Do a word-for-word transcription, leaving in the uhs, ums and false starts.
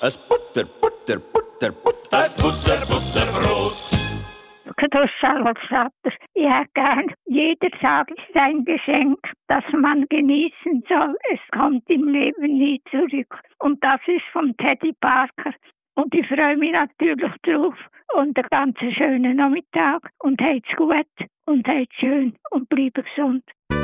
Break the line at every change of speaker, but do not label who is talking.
ein Butter, Butter, Butter, Butter, ein Butter, Butterbrot.
Du Charlotte, ich hätte gern, jeder Tag ist ein Geschenk, das man genießen soll. Es kommt im Leben nie zurück. Und das ist von Teddy Parker. Und ich freue mich natürlich drauf. Und einen ganz schönen Nachmittag. Und habt's gut. Und habt's schön. Und bleib gesund.